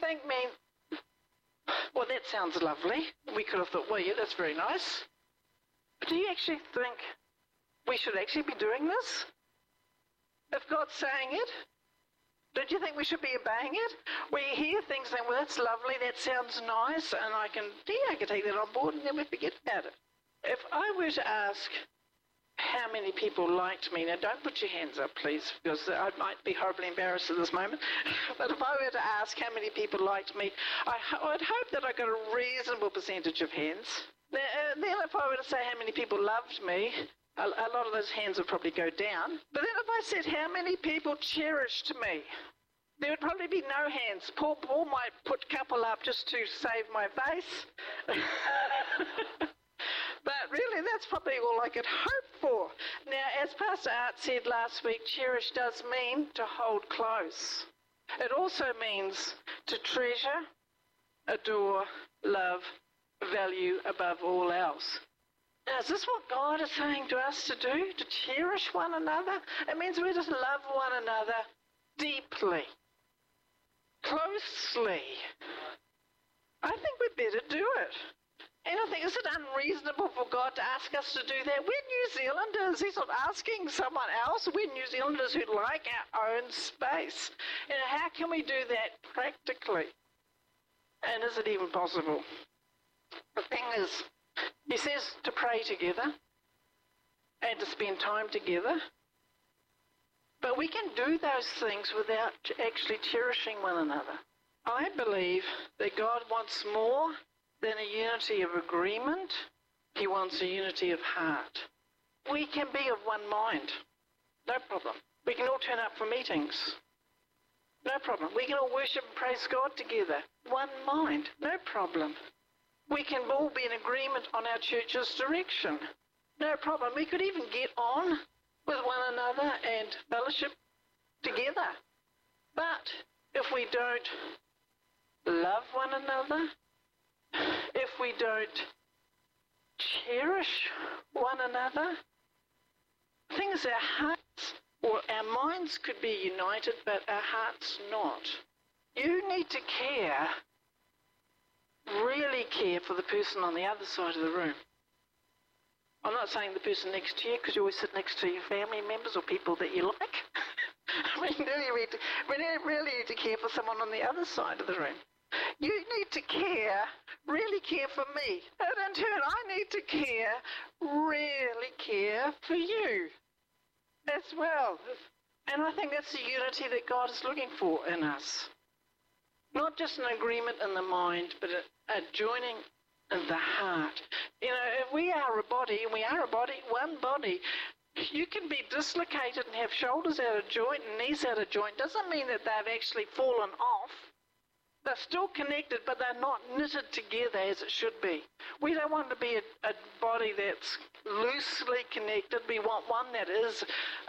think mean, well, that sounds lovely. We could have thought, well, yeah, that's very nice. But do you actually think we should actually be doing this? If God's saying it, don't you think we should be obeying it? We hear things and think, well, that's lovely, that sounds nice, and I can take that on board, and then we forget about it. If I were to ask how many people liked me, now don't put your hands up, please, because I might be horribly embarrassed at this moment, but if I were to ask how many people liked me, I'd hope that I got a reasonable percentage of hands. Then if I were to say how many people loved me, a lot of those hands would probably go down. But then if I said how many people cherished me, there would probably be no hands. Paul might put a couple up just to save my face. But really, that's probably all I could hope for. Now, as Pastor Art said last week, cherish does mean to hold close. It also means to treasure, adore, love, value above all else. Now, is this what God is saying to us to do? To cherish one another? It means we just love one another deeply, closely. I think we'd better do it. And I think, is it unreasonable for God to ask us to do that? We're New Zealanders. He's not asking someone else. We're New Zealanders who like our own space. You know, how can we do that practically? And is it even possible? The thing is, he says to pray together and to spend time together. But we can do those things without actually cherishing one another. I believe that God wants more than a unity of agreement. He wants a unity of heart. We can be of one mind. No problem. We can all turn up for meetings. No problem. We can all worship and praise God together. One mind. No problem. We can all be in agreement on our church's direction. No problem. We could even get on with one another and fellowship together. But if we don't love one another, if we don't cherish one another, things, our hearts or our minds could be united, but our hearts not. You need to care, really care for the person on the other side of the room. I'm not saying the person next to you, because you always sit next to your family members or people that you like. We really need to care for someone on the other side of the room. You need to care, really care for me. And in turn, I need to care, really care for you as well. And I think that's the unity that God is looking for in us. Not just an agreement in the mind, but a joining in the heart. You know, if we are a body, and we are a body, one body, you can be dislocated and have shoulders out of joint and knees out of joint. Doesn't mean that they've actually fallen off. They're still connected, but they're not knitted together as it should be. We don't want to be a body that's loosely connected. We want one that is,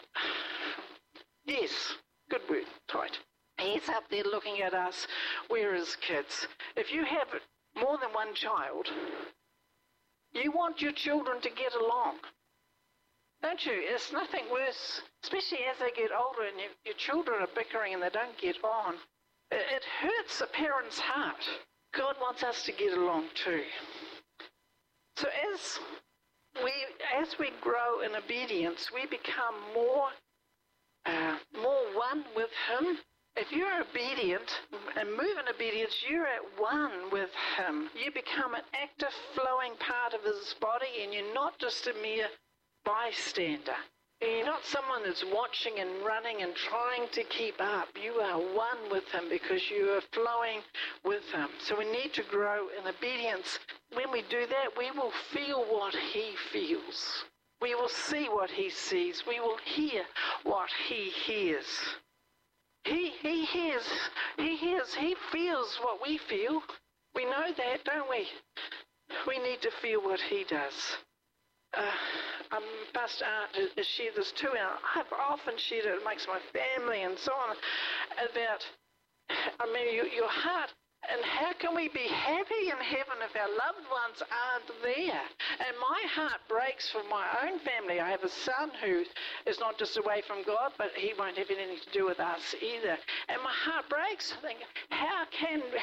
yes, good word, tight. He's up there looking at us. We're his kids. If you have more than one child, you want your children to get along. Don't you? It's nothing worse, especially as they get older and your children are bickering and they don't get on. It hurts a parent's heart. God wants us to get along too. So as we grow in obedience, we become more one with him. If you're obedient and move in obedience, you're at one with him. You become an active, flowing part of his body, and you're not just a mere bystander. You're not someone that's watching and running and trying to keep up. You are one with him because you are flowing with him. So we need to grow in obedience. When we do that, we will feel what he feels. We will see what he sees. We will hear what he hears. He hears, he feels what we feel. We know that, don't we? We need to feel what he does. Pastor Art has shared this too, and I've often shared it amongst my family and so on, about, your heart, and how can we be happy in heaven if our loved ones aren't there? And my heart breaks for my own family. I have a son who is not just away from God, but he won't have anything to do with us either. And my heart breaks. I think, how